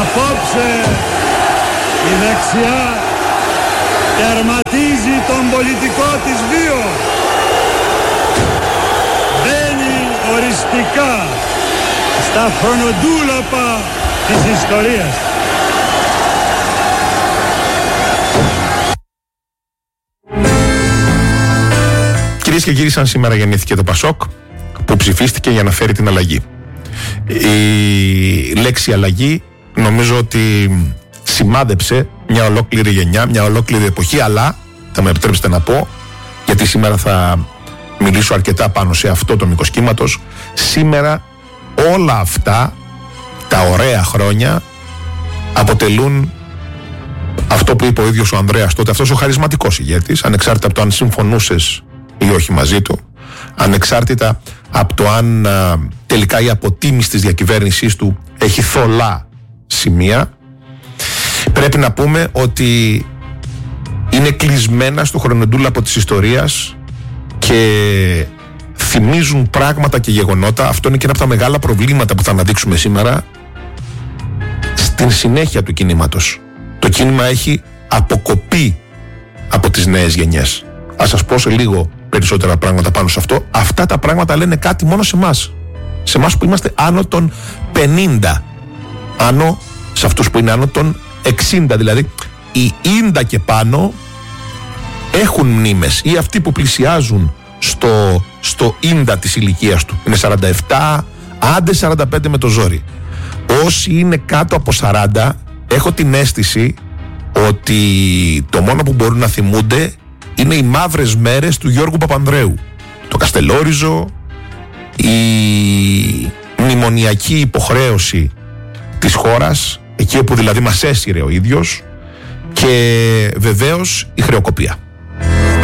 Απόψε η δεξιά τερματίζει τον πολιτικό της βίο. Μπαίνει οριστικά στα χρονοτούλαπα της ιστορίας. Κυρίες και κύριοι, σαν σήμερα γεννήθηκε το Πασόκ, που ψηφίστηκε για να φέρει την αλλαγή. Η λέξη αλλαγή νομίζω ότι σημάδεψε μια ολόκληρη γενιά, μια ολόκληρη εποχή, αλλά θα με επιτρέψετε να πω, γιατί σήμερα θα μιλήσω αρκετά πάνω σε αυτό το μήκος κύματος, σήμερα όλα αυτά τα ωραία χρόνια αποτελούν αυτό που είπε ο ίδιος ο Ανδρέας τότε, αυτός ο χαρισματικός ηγέτης, ανεξάρτητα από το αν συμφωνούσες ή όχι μαζί του, ανεξάρτητα από το αν τελικά η αποτίμηση της διακυβέρνησής του έχει θολά σημεία, πρέπει να πούμε ότι είναι κλεισμένα στο χρονοτούλαπο της ιστορίας και θυμίζουν πράγματα και γεγονότα. Αυτό είναι και ένα από τα μεγάλα προβλήματα που θα αναδείξουμε σήμερα στην συνέχεια του κινήματος. Το κίνημα έχει αποκοπεί από τις νέες γενιές. Ας σας πω σε λίγο περισσότερα πράγματα πάνω σε αυτό. Αυτά τα πράγματα λένε κάτι μόνο σε εμάς. Σε εμάς που είμαστε άνω των 50. Άνω, σε αυτούς που είναι άνω των 60. Δηλαδή, οι 90 και πάνω έχουν μνήμες. Ή αυτοί που πλησιάζουν στο 90 της ηλικίας του. Είναι 47, άντε 45 με το ζόρι. Όσοι είναι κάτω από 40, έχω την αίσθηση ότι το μόνο που μπορούν να θυμούνται είναι οι μαύρες μέρες του Γιώργου Παπανδρέου. Το Καστελόριζο, η μνημονιακή υποχρέωση της χώρας, εκεί όπου δηλαδή μας έσυρε ο ίδιος, και βεβαίως η χρεοκοπία.